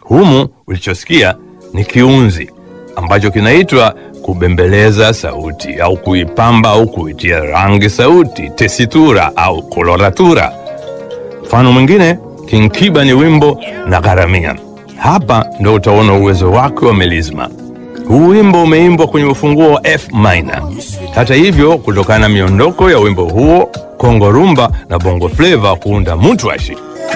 Humu ulichosikia ni kiunzi ambacho kinaitwa kubembeleza sauti au kuipamba au kuitia rangi sauti, tesitura au koloratura. Mfano mwingine, Kinkiba ni wimbo na gharamia. Hapa ndo utaona uwezo wake wa melisma. Huu wimbo umeimbwa kwenye ufunguo wa F minor. Hata hivyo, kutokana na miondoko ya wimbo huo, Kongo rumba na bongo flavor kuunda mutwashi,